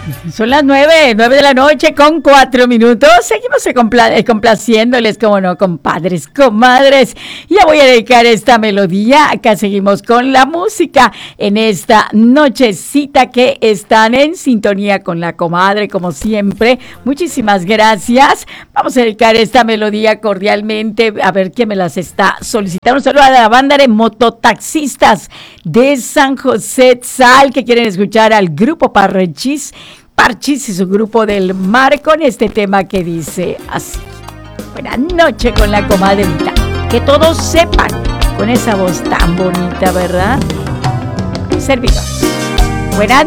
Son las 9 de la noche con 4 minutos. Seguimos complaciéndoles, como no, compadres, comadres. Ya voy a dedicar esta melodía. Acá seguimos con la música en esta nochecita que están en sintonía con la comadre, como siempre. Muchísimas gracias. Vamos a dedicar esta melodía cordialmente. A ver quién me las está solicitando. Un saludo a la banda de mototaxistas de San José Tzal que quieren escuchar al grupo Parchís y su grupo del mar con este tema que dice así. Buenas noches con la comadrita. Que todos sepan con esa voz tan bonita, ¿verdad? Servidor. Buenas